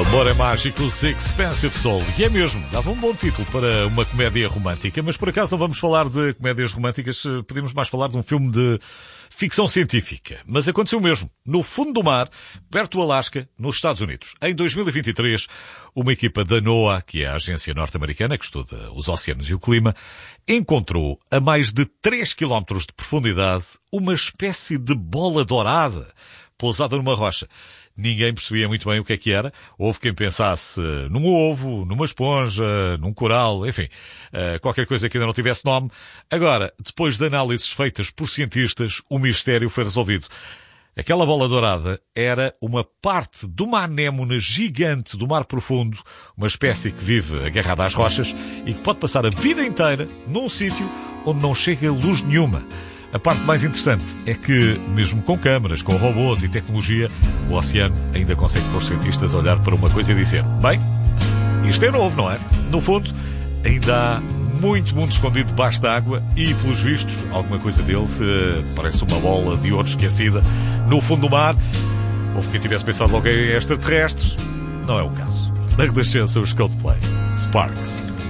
Amor é Mágico, Sixpensive Soul. E é mesmo, dava um bom título para uma comédia romântica, mas por acaso não vamos falar de comédias românticas, podemos mais falar de um filme de ficção científica. Mas aconteceu mesmo, no fundo do mar, perto do Alasca, nos Estados Unidos. Em 2023, uma equipa da NOAA, que é a agência norte-americana que estuda os oceanos e o clima, encontrou a mais de 3 km de profundidade uma espécie de bola dourada pousada numa rocha. Ninguém percebia muito bem o que é que era. Houve quem pensasse num ovo, numa esponja, num coral, enfim, qualquer coisa que ainda não tivesse nome. Agora, depois de análises feitas por cientistas, o mistério foi resolvido. Aquela bola dourada era uma parte de uma anémona gigante do mar profundo, uma espécie que vive agarrada às rochas e que pode passar a vida inteira num sítio onde não chega luz nenhuma. A parte mais interessante é que, mesmo com câmaras, com robôs e tecnologia, o oceano ainda consegue pôr os cientistas a olhar para uma coisa e dizer: bem, isto é novo, não é? No fundo, ainda há muito mundo escondido debaixo da água e, pelos vistos, alguma coisa dele parece uma bola de ouro esquecida no fundo do mar. Houve quem tivesse pensado logo em extraterrestres. Não é o caso. Na Renascença, os Coldplay. Sparks.